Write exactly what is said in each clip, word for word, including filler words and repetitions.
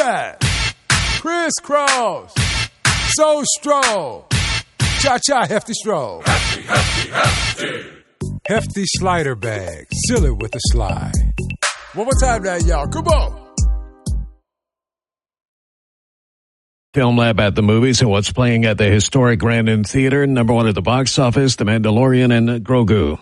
zigzag, crisscross, so stroll, cha-cha hefty stroll. Hefty, hefty, hefty. Hefty slider bag, seal it with a slide. One more time now, y'all, come on. Film Lab at the movies and what's playing at the historic Grandin Theater. Number one at the box office, The Mandalorian and Grogu.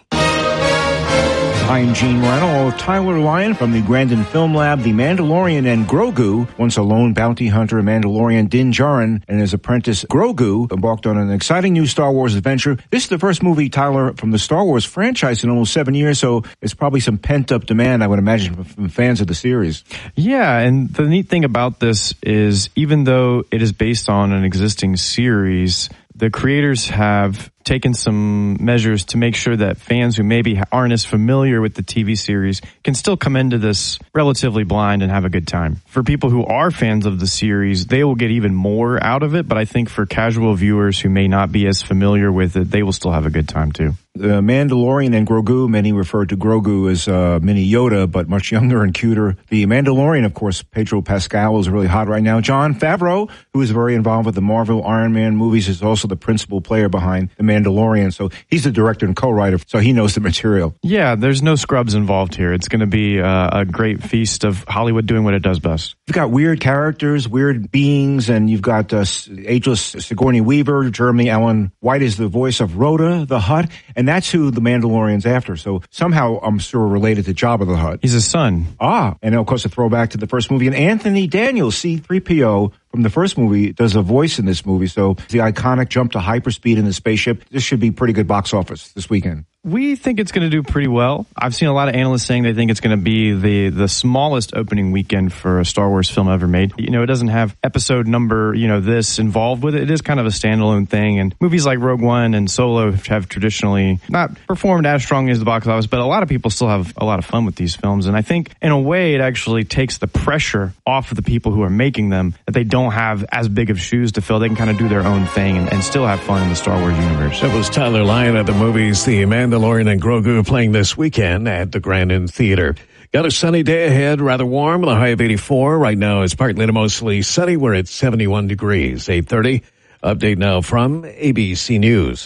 I'm Gene Moreno, Tyler Lyon from the Grandin Film Lab. The Mandalorian and Grogu, once a lone bounty hunter, Mandalorian Din Djarin and his apprentice Grogu embarked on an exciting new Star Wars adventure. This is the first movie, Tyler, from the Star Wars franchise in almost seven years, so it's probably some pent-up demand, I would imagine, from fans of the series. Yeah, and the neat thing about this is even though it is based on an existing series, the creators have taken some measures to make sure that fans who maybe aren't as familiar with the T V series can still come into this relatively blind and have a good time. For people who are fans of the series, they will get even more out of it, but I think for casual viewers who may not be as familiar with it, they will still have a good time too. The Mandalorian and Grogu, many refer to Grogu as uh, mini Yoda, but much younger and cuter. The Mandalorian, of course, Pedro Pascal is really hot right now. Jon Favreau, who is very involved with the Marvel Iron Man movies, is also the principal player behind The Mandalorian. So he's the director and co-writer, so he knows the material. Yeah, there's no scrubs involved here. It's going to be uh, a great feast of Hollywood doing what it does best. You've got weird characters, weird beings, and you've got uh, ageless Sigourney Weaver. Jeremy Allen White is the voice of Rhoda the Hutt, and that's who the Mandalorian's after. So somehow, I'm sure, related to Jabba the Hutt. He's his son. Ah, and of course, a throwback to the first movie. And Anthony Daniels, C three P O, from the first movie, does a voice in this movie. So the iconic jump to hyperspeed in the spaceship, this should be pretty good box office this weekend. We think it's going to do pretty well. I've seen a lot of analysts saying they think it's going to be the, the smallest opening weekend for a Star Wars film ever made. You know, it doesn't have episode number, you know, this involved with it. It is kind of a standalone thing. And movies like Rogue One and Solo have traditionally not performed as strongly as the box office, but a lot of people still have a lot of fun with these films. And I think in a way it actually takes the pressure off of the people who are making them, that they don't have as big of shoes to fill. They can kind of do their own thing and, and still have fun in the Star Wars universe. That was Tyler Lyon at the movies. The Mandalorian and Grogu playing this weekend at the Grandin Theater. Got a sunny day ahead, rather warm, with a high of eighty-four. Right now it's partly to mostly sunny. We're at seventy-one degrees. eight thirty. Update now from A B C News.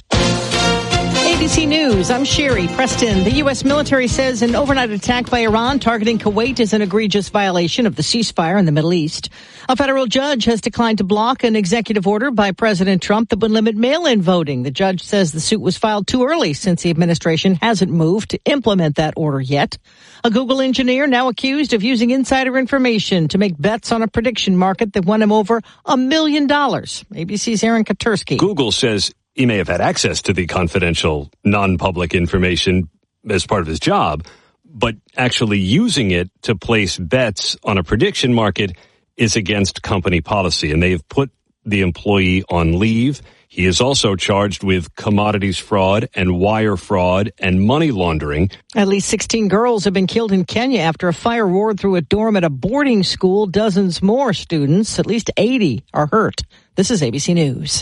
A B C News, I'm Sherry Preston. The U S military says an overnight attack by Iran targeting Kuwait is an egregious violation of the ceasefire in the Middle East. A federal judge has declined to block an executive order by President Trump that would limit mail-in voting. The judge says the suit was filed too early since the administration hasn't moved to implement that order yet. A Google engineer now accused of using insider information to make bets on a prediction market that won him over a million dollars. A B C's Aaron Katursky. Google says he may have had access to the confidential, non-public information as part of his job, but actually using it to place bets on a prediction market is against company policy, and they've put the employee on leave. He is also charged with commodities fraud and wire fraud and money laundering. At least sixteen girls have been killed in Kenya after a fire roared through a dorm at a boarding school. Dozens more students, at least eighty, are hurt. This is A B C News.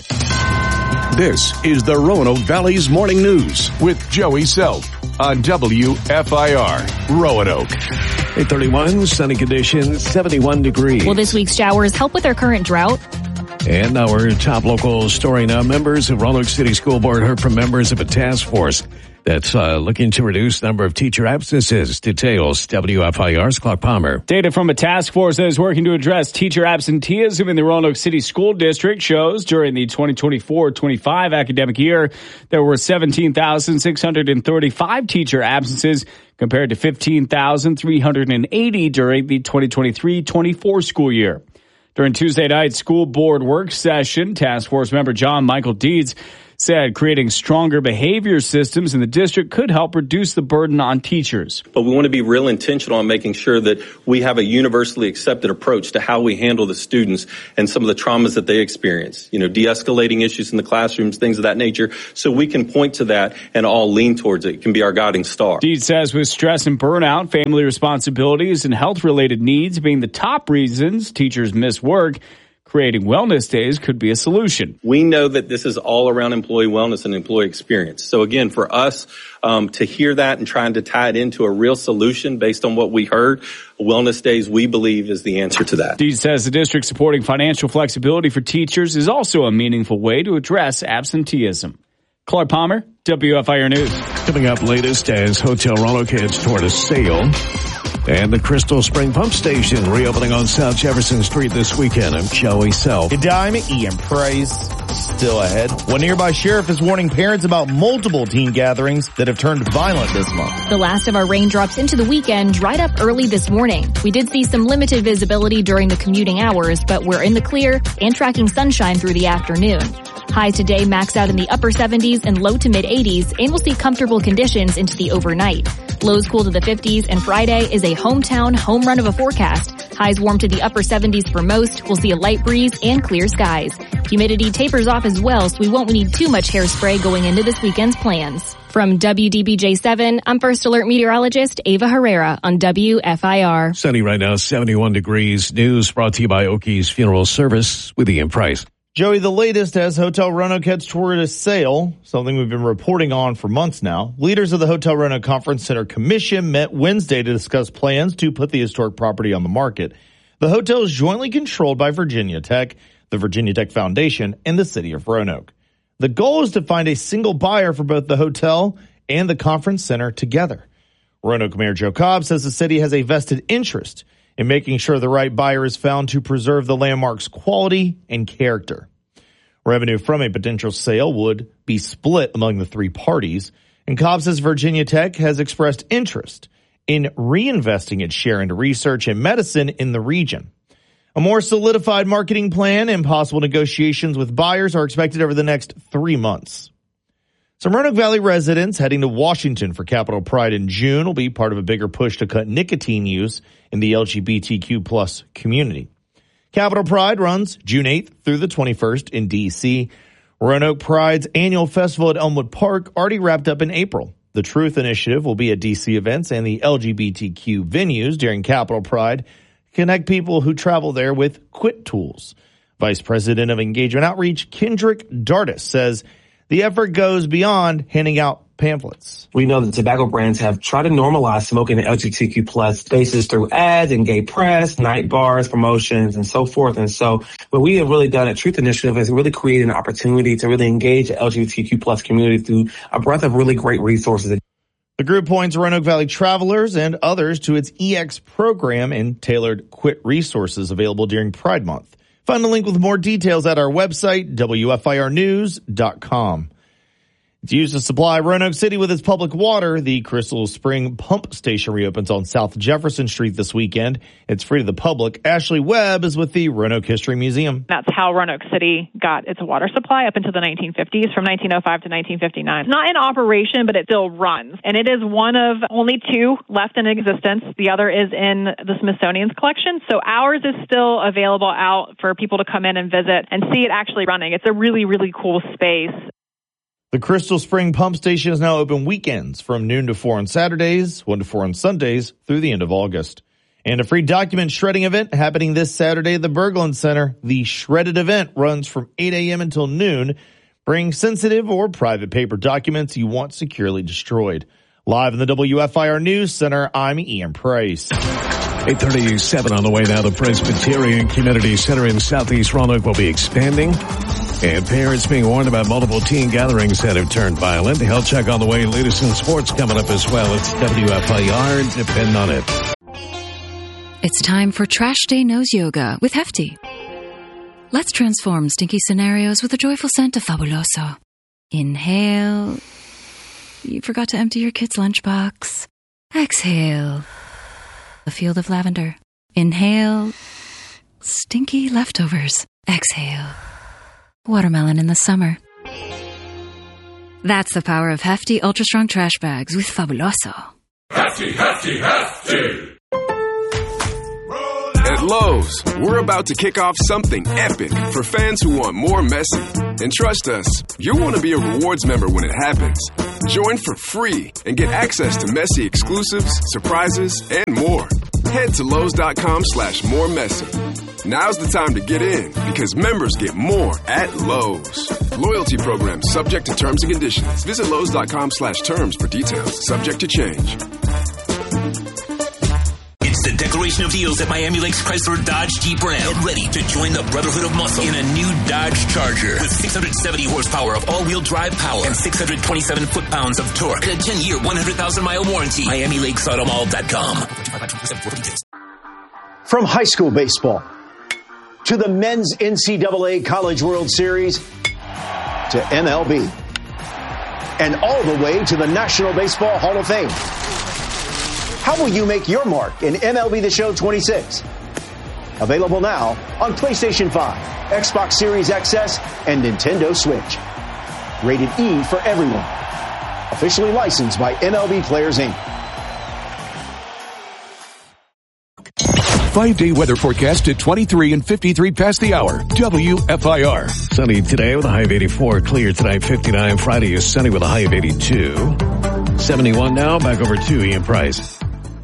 This is the Roanoke Valley's Morning News with Joey Self on W F I R Roanoke. eight thirty-one, sunny conditions, seventy-one degrees. Will this week's showers help with our current drought? And our top local story now. Members of Roanoke City School Board heard from members of a task force that's uh, looking to reduce the number of teacher absences. Details, W F I R's Clark Palmer. Data from a task force that is working to address teacher absenteeism in the Roanoke City School District shows during the twenty twenty-four twenty-five academic year, there were seventeen thousand six hundred thirty-five teacher absences compared to fifteen thousand three hundred eighty during the twenty twenty-three twenty-four school year. During Tuesday night's school board work session, task force member John Michael Deeds said creating stronger behavior systems in the district could help reduce the burden on teachers. But we want to be real intentional on making sure that we have a universally accepted approach to how we handle the students and some of the traumas that they experience, you know, de-escalating issues in the classrooms, things of that nature, so we can point to that and all lean towards it. It can be our guiding star. Deeds says with stress and burnout, family responsibilities, and health-related needs being the top reasons teachers miss work, Creating wellness days could be a solution. We know that this is all around employee wellness and employee experience. So again, for us um, to hear that and trying to tie it into a real solution based on what we heard, wellness days, we believe, is the answer to that. Dean says the district supporting financial flexibility for teachers is also a meaningful way to address absenteeism. Clark Palmer, W F I R News. Coming up latest as Hotel Roanoke heads toward a sale. And the Crystal Spring Pump Station reopening on South Jefferson Street this weekend. I'm Joey Self. Good day, I'm Ian Price. Still ahead. One nearby sheriff is warning parents about multiple teen gatherings that have turned violent this month. The last of our raindrops into the weekend dried up early this morning. We did see some limited visibility during the commuting hours, but we're in the clear and tracking sunshine through the afternoon. Highs today max out in the upper seventies and low to mid eighties, and we'll see comfortable conditions into the overnight. Lows cool to the fifties, and Friday is a hometown home run of a forecast. Highs warm to the upper seventies for most. We'll see a light breeze and clear skies. Humidity tapers off as well, so we won't need too much hairspray going into this weekend's plans. From W D B J seven, I'm First Alert meteorologist Ava Herrera on W F I R. Sunny right now, seventy-one degrees. News brought to you by Okies Funeral Service with Ian Price. Joey, the latest as Hotel Roanoke heads toward a sale, something we've been reporting on for months now. Leaders of the Hotel Roanoke Conference Center Commission met Wednesday to discuss plans to put the historic property on the market. The hotel is jointly controlled by Virginia Tech, the Virginia Tech Foundation, and the city of Roanoke. The goal is to find a single buyer for both the hotel and the conference center together. Roanoke Mayor Joe Cobb says the city has a vested interest in making sure the right buyer is found to preserve the landmark's quality and character. Revenue from a potential sale would be split among the three parties, and Cobb says Virginia Tech has expressed interest in reinvesting its share into research and medicine in the region. A more solidified marketing plan and possible negotiations with buyers are expected over the next three months. Some Roanoke Valley residents heading to Washington for Capitol Pride in June will be part of a bigger push to cut nicotine use in the L G B T Q plus community. Capitol Pride runs June eighth through the twenty-first in D C Roanoke Pride's annual festival at Elmwood Park already wrapped up in April. The Truth Initiative will be at D C events and the L G B T Q venues during Capitol Pride. Connect people who travel there with Quit Tools. Vice President of Engagement Outreach, Kendrick Dardis, says the effort goes beyond handing out pamphlets. We know that tobacco brands have tried to normalize smoking in L G B T Q plus spaces through ads and gay press, night bars, promotions, and so forth. And so what we have really done at Truth Initiative is really create an opportunity to really engage the L G B T Q plus community through a breadth of really great resources. The group points Roanoke Valley travelers and others to its E X program and tailored Quit resources available during Pride Month. Find a link with more details at our website, W F I R news dot com. It's used to supply Roanoke City with its public water. The Crystal Spring Pump Station reopens on South Jefferson Street this weekend. It's free to the public. Ashley Webb is with the Roanoke History Museum. That's how Roanoke City got its water supply up into the nineteen fifties, from nineteen oh five to nineteen fifty-nine. It's not in operation, but it still runs. And it is one of only two left in existence. The other is in the Smithsonian's collection. So ours is still available out for people to come in and visit and see it actually running. It's a really, really cool space. The Crystal Spring Pump Station is now open weekends from noon to four on Saturdays, one to four on Sundays through the end of August. And a free document shredding event happening this Saturday at the Berglund Center. The shredded event runs from eight a.m. until noon. Bring sensitive or private paper documents you want securely destroyed. Live in the W F I R News Center, I'm Ian Price. eight thirty-seven on the way now. The Presbyterian Community Center in Southeast Roanoke will be expanding. And parents being warned about multiple teen gatherings that have turned violent. The health check on the way. Latest in sports coming up as well. It's W F I R. Depend on it. It's time for Trash Day Nose Yoga with Hefty. Let's transform stinky scenarios with a joyful scent of Fabuloso. Inhale. You forgot to empty your kid's lunchbox. Exhale. A field of lavender. Inhale. Stinky leftovers. Exhale. Watermelon in the summer. That's the power of Hefty Ultra Strong Trash Bags with Fabuloso. Hefty, Hefty, Hefty! At Lowe's, we're about to kick off something epic for fans who want more messy. And trust us, you'll want to be a rewards member when it happens. Join for free and get access to messy exclusives, surprises, and more. Head to Lowe's.com slash more messy. Now's the time to get in because members get more at Lowe's. Loyalty program subject to terms and conditions. Visit Lowe's.com slash terms for details. Subject to change. It's the Declaration of Deals at Miami Lakes Chrysler Dodge Jeep Ram. Get ready to join the Brotherhood of Muscle in a new Dodge Charger with six hundred seventy horsepower of all-wheel drive power and six hundred twenty-seven foot-pounds of torque and a ten-year, one hundred thousand mile warranty. Miami Lakes Auto Mall dot com. From high school baseball to the men's N C double A College World Series to M L B and all the way to the National Baseball Hall of Fame. How will you make your mark in M L B The Show twenty-six? Available now on PlayStation five, Xbox Series X S, and Nintendo Switch. Rated E for everyone. Officially licensed by M L B Players, Incorporated. Five-day weather forecast at twenty-three and fifty-three past the hour. W F I R. Sunny today with a high of eighty-four. Clear tonight, fifty-nine. Friday is sunny with a high of eighty-two. seventy-one now. Back over to Ian Price.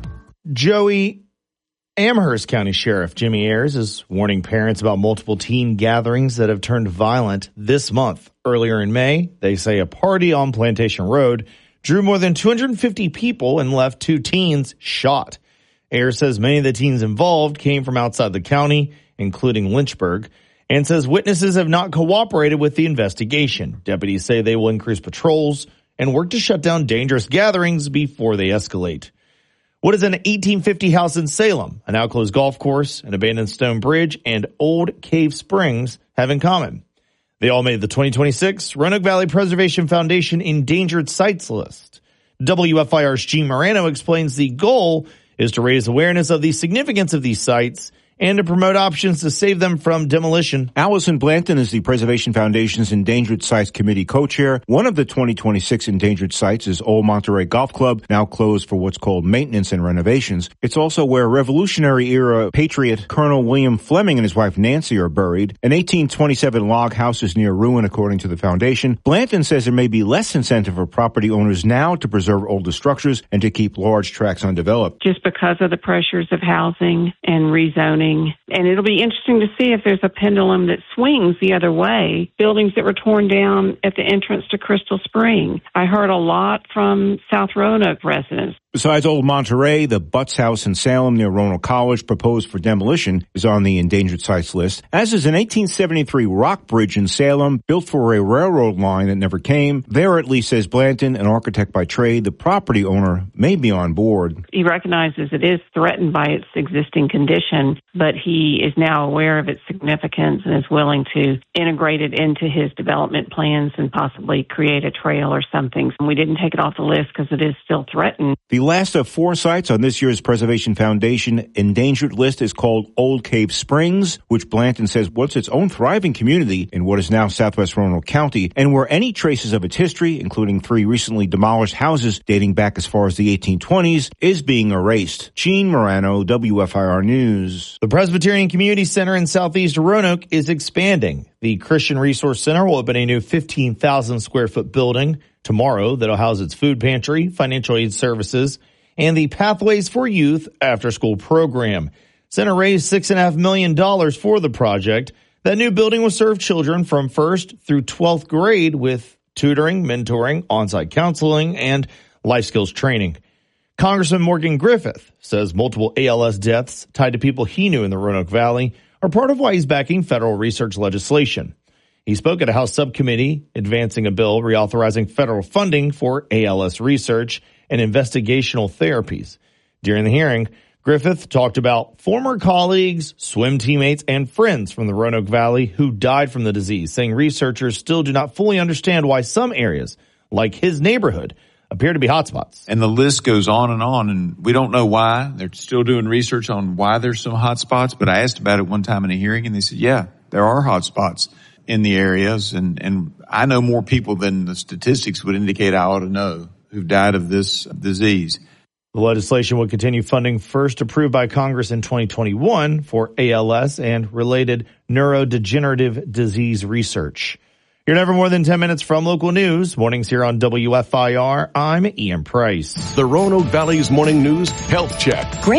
Joey, Amherst County Sheriff Jimmy Ayers is warning parents about multiple teen gatherings that have turned violent this month. Earlier in May, they say a party on Plantation Road drew more than two hundred fifty people and left two teens shot. Ayers says many of the teens involved came from outside the county, including Lynchburg, and says witnesses have not cooperated with the investigation. Deputies say they will increase patrols and work to shut down dangerous gatherings before they escalate. What does an eighteen fifty house in Salem, an outclosed golf course, an abandoned stone bridge, and old Cave Springs have in common? They all made the twenty twenty-six Roanoke Valley Preservation Foundation Endangered Sites list. W F I R's Gene Morano explains the goal is to raise awareness of the significance of these sites and to promote options to save them from demolition. Allison Blanton is the Preservation Foundation's Endangered Sites Committee co-chair. One of the twenty twenty-six endangered sites is Old Monterey Golf Club, now closed for what's called maintenance and renovations. It's also where Revolutionary-era patriot Colonel William Fleming and his wife Nancy are buried. An eighteen twenty-seven log house is near ruin, according to the foundation. Blanton says there may be less incentive for property owners now to preserve older structures and to keep large tracts undeveloped. Just because of the pressures of housing and rezoning. And it'll be interesting to see if there's a pendulum that swings the other way. Buildings that were torn down at the entrance to Crystal Spring. I heard a lot from South Roanoke residents. Besides Old Monterey, the Butts House in Salem near Roanoke College, proposed for demolition, is on the endangered sites list, as is an eighteen seventy-three rock bridge in Salem, built for a railroad line that never came. There, at least, says Blanton, an architect by trade, the property owner may be on board. He recognizes it is threatened by its existing condition, but he is now aware of its significance and is willing to integrate it into his development plans and possibly create a trail or something. We didn't take it off the list because it is still threatened. The last of four sites on this year's Preservation Foundation endangered list is called Old Cave Springs, which Blanton says was its own thriving community in what is now southwest Roanoke County, and where any traces of its history, including three recently demolished houses dating back as far as the eighteen twenties, is being erased. Gene Morano, W F I R News. The Presbyterian Community Center in southeast Roanoke is expanding. The Christian Resource Center will open a new fifteen thousand square foot building tomorrow that'll house its food pantry, financial aid services, and the Pathways for Youth after-school program. Center raised six point five million dollars for the project. That new building will serve children from first through twelfth grade with tutoring, mentoring, on-site counseling, and life skills training. Congressman Morgan Griffith says multiple A L S deaths tied to people he knew in the Roanoke Valley are part of why he's backing federal research legislation. He spoke at a House subcommittee advancing a bill reauthorizing federal funding for A L S research and investigational therapies. During the hearing, Griffith talked about former colleagues, swim teammates, and friends from the Roanoke Valley who died from the disease, saying researchers still do not fully understand why some areas, like his neighborhood, appear to be hotspots. And the list goes on and on, and we don't know why. They're still doing research on why there's some hotspots, but I asked about it one time in a hearing, and they said, yeah, there are hotspots in the areas, and, and I know more people than the statistics would indicate I ought to know who've died of this disease. The legislation will continue funding first approved by Congress in twenty twenty-one for A L S and related neurodegenerative disease research. You're never more than ten minutes from local news. Mornings here on W F I R. I'm Ian Price. The Roanoke Valley's Morning News Health Check. Great